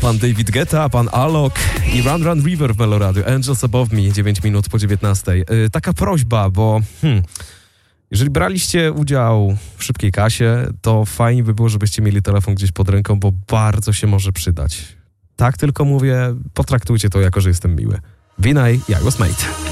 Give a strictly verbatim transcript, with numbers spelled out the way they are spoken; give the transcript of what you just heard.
pan David Guetta, pan Alok i Run Run River w Meloradiu. Angels Above Me, dziewięć minut po dziewiętnastej. Yy, taka prośba, bo hmm, jeżeli braliście udział w szybkiej kasie, to fajnie by było, żebyście mieli telefon gdzieś pod ręką, bo bardzo się może przydać. Tak tylko mówię, potraktujcie to jako, że jestem miły. Vinay, Jagos Mate.